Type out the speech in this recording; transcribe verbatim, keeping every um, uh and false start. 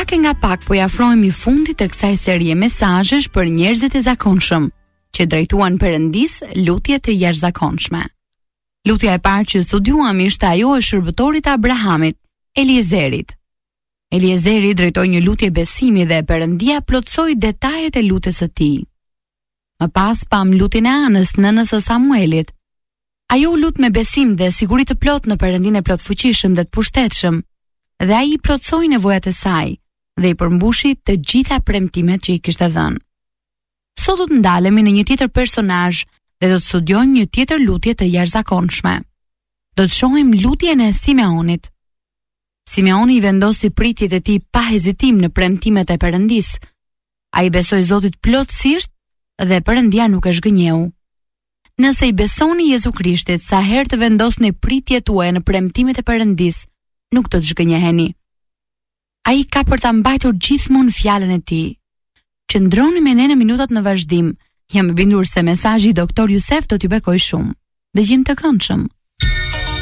Pak e nga pak po i afrohemi fundit të kësaj serie mesazhesh për njerëzit e zakonshëm, që drejtuan Perëndis lutje të jashtëzakonshme. Lutja e parë që studiuam ishte ajo e shërbëtorit të Abrahamit, Eliezerit. Eliezeri drejtoi një lutje besimi dhe Perëndia plotësoi detajet e lutjes së tij. Më pas pam lutjen e Anës, nënës së Samuelit. Ajo u lut me besim dhe siguri të plot në Perëndinë e plotfuqishëm dhe të pushtetshëm, dhe ai i plotësoi nevojat e saj dhe i përmbushi të gjitha premtimet që i kishte dhënë. Sot do të ndalemi në një tjetër personazh dhe do të studiojmë një tjetër lutje të jashtëzakonshme. Do të shohim lutjen e Simeonit. Simeoni i vendosi pritjet e tij pa hezitim në premtimet e Perëndis. Ai besoi Zotit plotësisht dhe Perëndia nuk e zhgënjeu. Nëse i besoni Jezu Krishtit, sa herë të vendosni pritjet tuaja në premtimet e Perëndis, nuk do të zhgënjeheni. Ai ka për ta mbajtur gjithmonë fjalën e tij. Qëndroni me ne në minutat në vazhdim. Jam e bindur se mesazhi i doktor Jusef do t'ju bekojë shumë. Dëgjim të këndshëm.